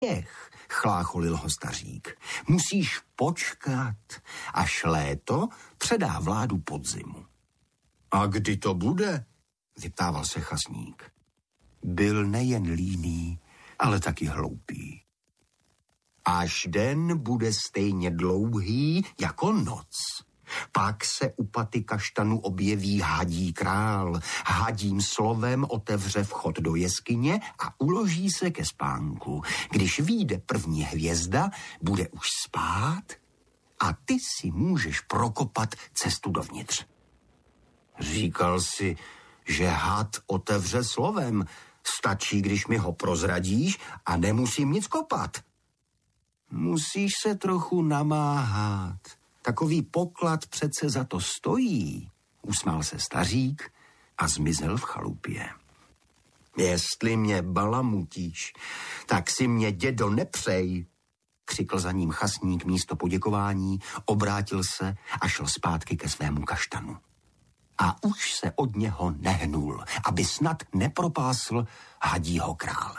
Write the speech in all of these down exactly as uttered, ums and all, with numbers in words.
spěch, chlácholil ho stařík. Musíš počkat, až léto předá vládu podzimu. A kdy to bude? Vyptával se chasník. Byl nejen líný, ale taky hloupý. Až den bude stejně dlouhý jako noc. Pak se u paty kaštanu objeví hadí král. Hadím slovem otevře vchod do jeskyně a uloží se ke spánku. Když vyjde první hvězda, bude už spát a ty si můžeš prokopat cestu dovnitř. Říkal si, že had otevře slovem. Stačí, když mi ho prozradíš a nemusím nic kopat. Musíš se trochu namáhat. Takový poklad přece za to stojí, usmál se stařík a zmizel v chalupě. Jestli mě balamutíš, tak si mě, dědo, nepřej, křikl za ním chasník místo poděkování, obrátil se a šel zpátky ke svému kaštanu. A už se od něho nehnul, aby snad nepropásl hadího krále.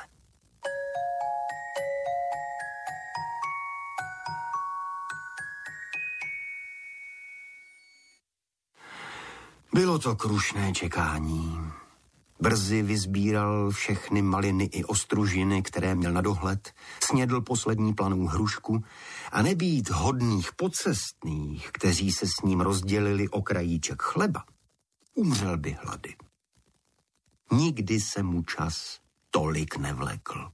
Bylo to krušné čekání. Brzy vyzbíral všechny maliny i ostružiny, které měl na dohled, snědl poslední planou hrušku a nebýt hodných pocestných, kteří se s ním rozdělili o krajíček chleba, umřel by hlady. Nikdy se mu čas tolik nevlekl.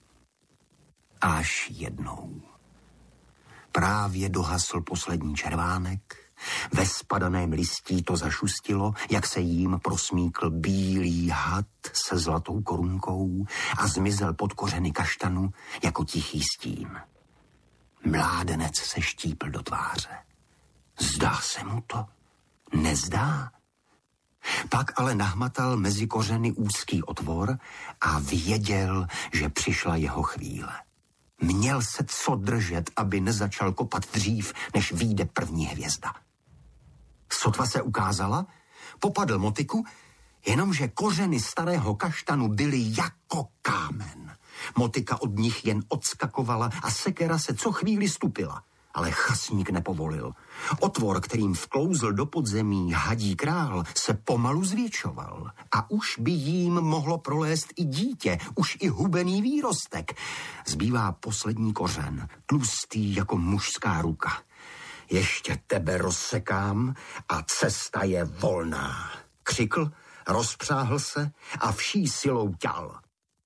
Až jednou. Právě dohasl poslední červánek, ve spadaném listí to zašustilo, jak se jím prosmíkl bílý had se zlatou korunkou a zmizel pod kořeny kaštanu jako tichý stín. Mládenec se štípl do tváře. Zdá se mu to? Nezdá? Pak ale nahmatal mezi kořeny úzký otvor a věděl, že přišla jeho chvíle. Měl se co držet, aby nezačal kopat dřív, než vyjde první hvězda. Sotva se ukázala, popadl motyku, jenomže kořeny starého kaštanu byly jako kámen. Motyka od nich jen odskakovala a sekera se co chvíli stupila, ale chasník nepovolil. Otvor, kterým vklouzl do podzemí hadí král, se pomalu zvětšoval a už by jím mohlo prolézt i dítě, už i hubený výrostek. Zbývá poslední kořen, tlustý jako mužská ruka. Ještě tebe rozsekám a cesta je volná, křikl, rozpřáhl se a vší silou ťal.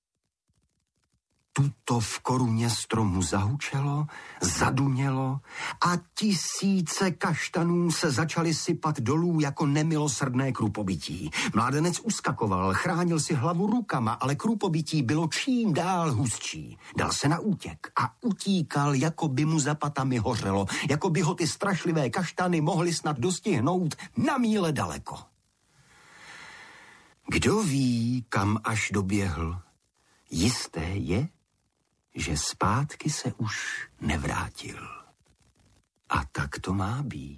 Tuto v koruně stromu zahučelo, zadunělo a tisíce kaštanů se začaly sypat dolů jako nemilosrdné krupobytí. Mládenec uskakoval, chránil si hlavu rukama, ale krupobytí bylo čím dál hustší. Dal se na útěk a utíkal, jako by mu za patami hořelo, jako by ho ty strašlivé kaštany mohly snad dostihnout na míle daleko. Kdo ví, kam až doběhl? Jisté je, že zpátky se už nevrátil. A tak to má být.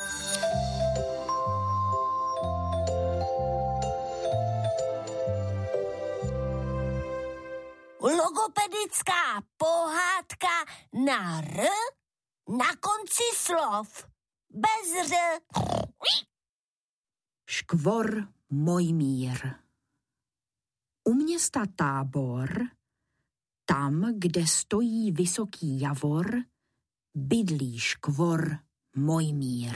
Logopedická pohádka na R na konci slov. Bez R. Škvor Mojmír. U města Tábor, tam, kde stojí vysoký javor, bydlí škvor Mojmír.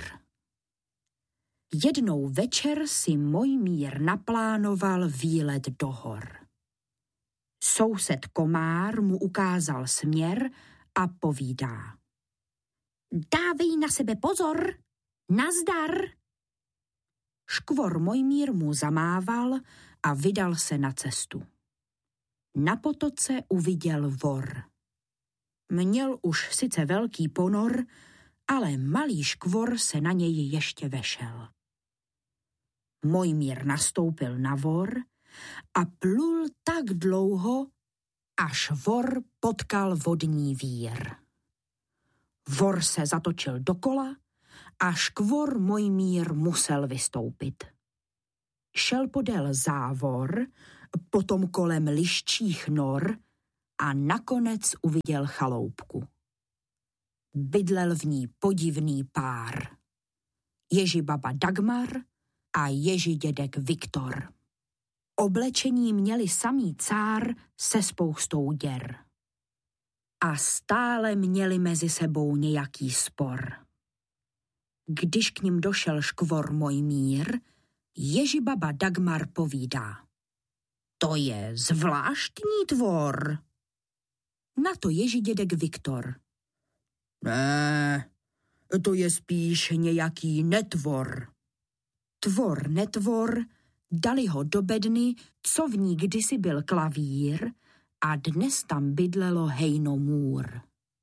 Jednou večer si Mojmír naplánoval výlet do hor. Soused Komár mu ukázal směr a povídá: Dávej na sebe pozor, nazdar. Škvor Mojmír mu zamával a vydal se na cestu. Na potoce uviděl vor. Měl už sice velký ponor, ale malý škvor se na něj ještě vešel. Mojmír nastoupil na vor a plul tak dlouho, až vor potkal vodní vír. Vor se zatočil dokola a škvor Mojmír musel vystoupit. Šel podél závor, potom kolem liščích nor a nakonec uviděl chaloupku. Bydlel v ní podivný pár. Ježibaba Dagmar a ježidědek Viktor. Oblečení měli samý cár se spoustou děr. A stále měli mezi sebou nějaký spor. Když k nim došel škvor Mojmír, ježibaba Dagmar povídá: To je zvláštní tvor. Na to ježidědek Viktor: Ne, to je spíš nějaký netvor. Tvor, netvor, dali ho do bedny, co v ní kdysi byl klavír, a dnes tam bydlelo hejno můr.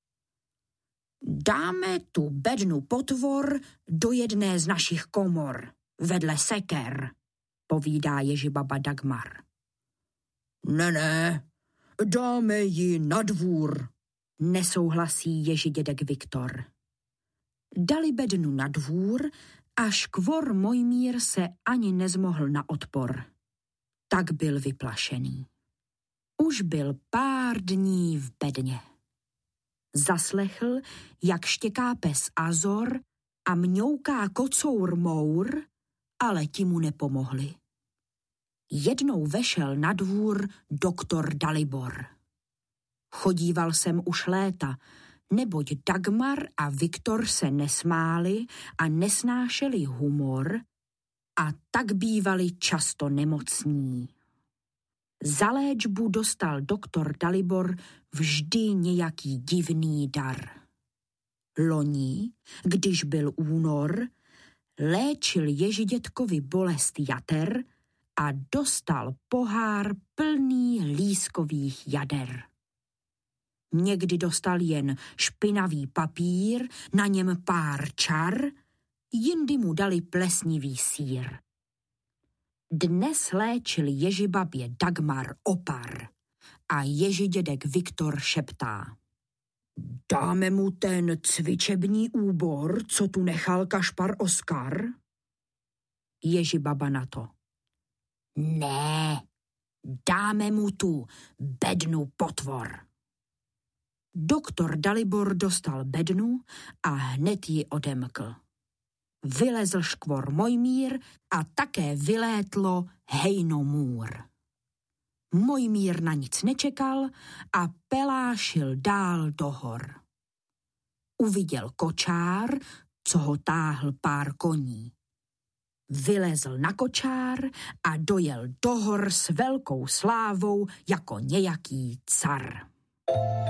Dáme tu bednu potvor do jedné z našich komor, vedle seker, povídá ježibaba Dagmar. Ne, ne, dáme ji na dvůr, nesouhlasí ježidědek Viktor. Dali bednu na dvůr a škvor Mojmír se ani nezmohl na odpor. Tak byl vyplašený. Už byl pár dní v bedně. Zaslechl, jak štěká pes Azor a mňouká kocour Mour, ale ti mu nepomohli. Jednou vešel na dvůr doktor Dalibor. Chodíval sem už léta, neboť Dagmar a Viktor se nesmáli a nesnášeli humor a tak bývali často nemocní. Za léčbu dostal doktor Dalibor vždy nějaký divný dar. Loni, když byl únor, léčil ježidětkovi bolest jater a dostal pohár plný lískových jader. Někdy dostal jen špinavý papír, na něm pár čar, jindy mu dali plesnivý sýr. Dnes léčil ježibabě Dagmar opar a ježidědek Viktor šeptá: Dáme mu ten cvičební úbor, co tu nechal kašpar Oskar? Ježibaba na to: Ne, dáme mu tu bednu potvor. Doktor Dalibor dostal bednu a hned ji odemkl. Vylezl škvor Mojmír a také vylétlo hejno můr. Mojmír na nic nečekal a pelášil dál do hor. Uviděl kočár, co ho táhl pár koní. Vylezl na kočár a dojel do hor s velkou slávou jako nějaký car.